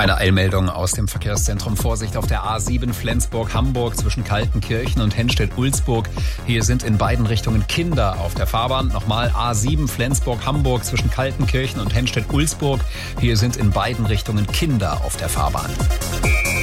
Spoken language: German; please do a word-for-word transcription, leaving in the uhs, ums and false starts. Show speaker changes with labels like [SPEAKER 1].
[SPEAKER 1] Eine Eilmeldung aus dem Verkehrszentrum. Vorsicht auf der A sieben Flensburg-Hamburg zwischen Kaltenkirchen und Henstedt-Ulzburg. Hier sind in beiden Richtungen Kinder auf der Fahrbahn. Nochmal A sieben Flensburg-Hamburg zwischen Kaltenkirchen und Henstedt-Ulzburg. Hier sind in beiden Richtungen Kinder auf der Fahrbahn.